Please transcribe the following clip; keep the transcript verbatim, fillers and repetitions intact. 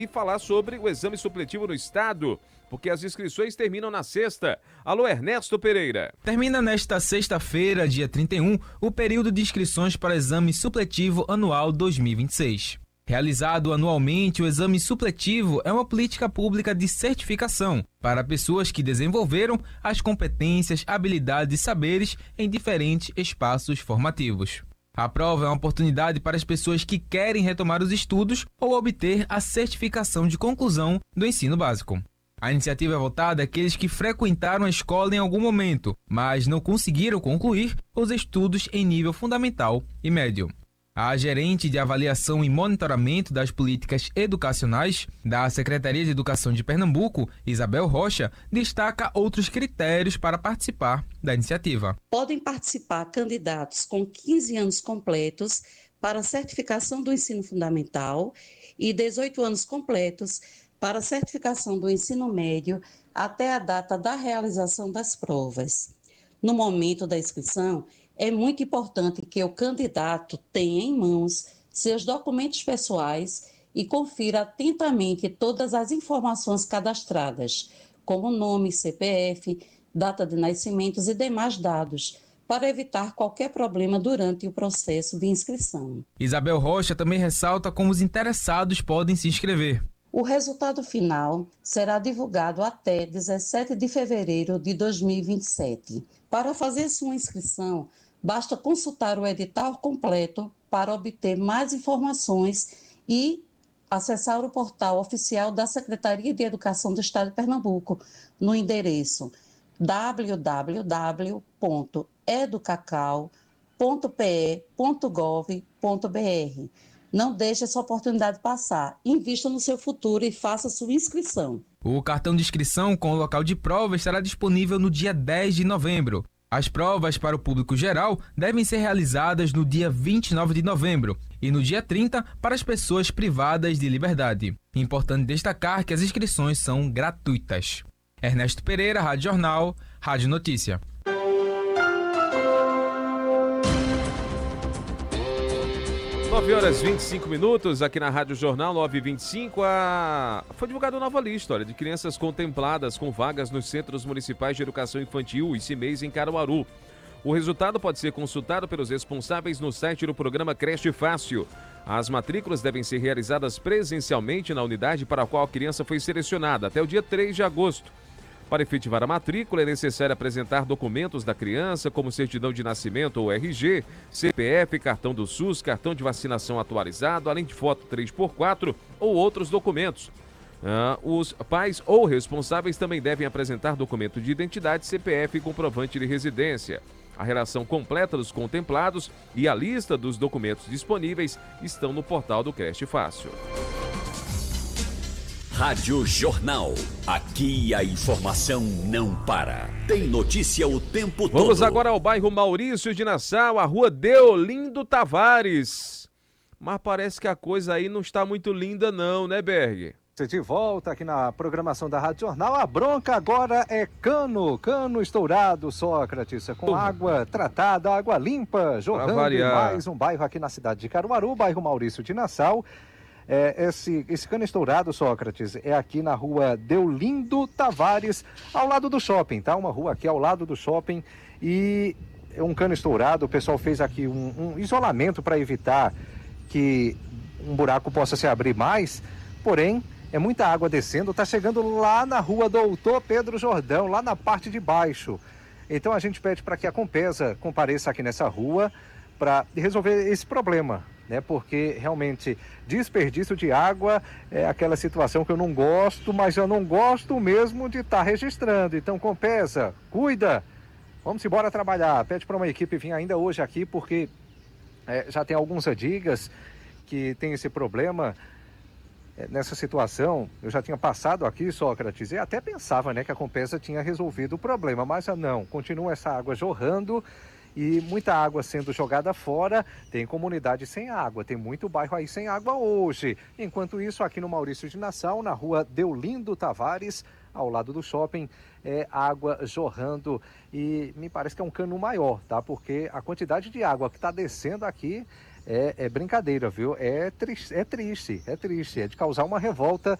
e falar sobre o exame supletivo no estado, porque as inscrições terminam na sexta. Alô, Ernesto Pereira. Termina nesta sexta-feira, dia trinta e um, o período de inscrições para o exame supletivo anual dois mil e vinte e seis. Realizado anualmente, o exame supletivo é uma política pública de certificação para pessoas que desenvolveram as competências, habilidades e saberes em diferentes espaços formativos. A prova é uma oportunidade para as pessoas que querem retomar os estudos ou obter a certificação de conclusão do ensino básico. A iniciativa é voltada àqueles que frequentaram a escola em algum momento, mas não conseguiram concluir os estudos em nível fundamental e médio. A gerente de avaliação e monitoramento das políticas educacionais da Secretaria de Educação de Pernambuco, Isabel Rocha, destaca outros critérios para participar da iniciativa. Podem participar candidatos com quinze anos completos para a certificação do ensino fundamental e dezoito anos completos para a certificação do ensino médio até a data da realização das provas. No momento da inscrição, é muito importante que o candidato tenha em mãos seus documentos pessoais e confira atentamente todas as informações cadastradas, como nome, C P F, data de nascimentos e demais dados, para evitar qualquer problema durante o processo de inscrição. Isabel Rocha também ressalta como os interessados podem se inscrever. O resultado final será divulgado até dezessete de fevereiro de dois mil e vinte e sete. Para fazer sua inscrição, basta consultar o edital completo para obter mais informações e acessar o portal oficial da Secretaria de Educação do Estado de Pernambuco no endereço w w w ponto educacau ponto p e ponto gov ponto b r. Não deixe essa oportunidade passar. Invista no seu futuro e faça sua inscrição. O cartão de inscrição com o local de prova estará disponível no dia dez de novembro. As provas para o público geral devem ser realizadas no dia vinte e nove de novembro e no dia trinta para as pessoas privadas de liberdade. Importante destacar que as inscrições são gratuitas. Ernesto Pereira, Rádio Jornal, Rádio Notícia. nove horas e vinte e cinco minutos, aqui na Rádio Jornal nove e vinte e cinco, a... foi divulgada uma nova lista olha, de crianças contempladas com vagas nos Centros Municipais de Educação Infantil esse mês em Caruaru. O resultado pode ser consultado pelos responsáveis no site do programa Creche Fácil. As matrículas devem ser realizadas presencialmente na unidade para a qual a criança foi selecionada até o dia três de agosto. Para efetivar a matrícula, é necessário apresentar documentos da criança, como certidão de nascimento ou R G, C P F, cartão do SUS, cartão de vacinação atualizado, além de foto três por quatro ou outros documentos. Ah, os pais ou responsáveis também devem apresentar documento de identidade, C P F e comprovante de residência. A relação completa dos contemplados e a lista dos documentos disponíveis estão no portal do Creche Fácil. Rádio Jornal. Aqui a informação não para. Tem notícia o tempo todo. Vamos agora ao bairro Maurício de Nassau, a rua Deolindo Tavares. Mas parece que a coisa aí não está muito linda não, né, Berg? De volta aqui na programação da Rádio Jornal. A bronca agora é cano, cano estourado, Sócrates, com água tratada, água limpa, jorrando em mais um bairro aqui na cidade de Caruaru, bairro Maurício de Nassau. É, esse, esse cano estourado, Sócrates, é aqui na rua Deolindo Tavares, ao lado do shopping, tá? Uma rua aqui ao lado do shopping e é um cano estourado. O pessoal fez aqui um, um isolamento para evitar que um buraco possa se abrir mais, porém é muita água descendo, tá chegando lá na rua Doutor Pedro Jordão, lá na parte de baixo. Então a gente pede para que a Compesa compareça aqui nessa rua para resolver esse problema, né? Porque realmente desperdício de água é aquela situação que eu não gosto, mas eu não gosto mesmo de estar tá registrando. Então, Compesa, cuida, vamos embora trabalhar. Pede para uma equipe vir ainda hoje aqui, porque é, já tem alguns adigas que tem esse problema. É, nessa situação, eu já tinha passado aqui, Sócrates, e até pensava, né, que a Compesa tinha resolvido o problema, mas não, continua essa água jorrando e muita água sendo jogada fora. Tem comunidade sem água, tem muito bairro aí sem água hoje. Enquanto isso, aqui no Maurício de Nassau, na rua Deolindo Tavares, ao lado do shopping, é água jorrando e me parece que é um cano maior, tá? Porque a quantidade de água que está descendo aqui é, é brincadeira, viu? É, tri é triste, é triste, é de causar uma revolta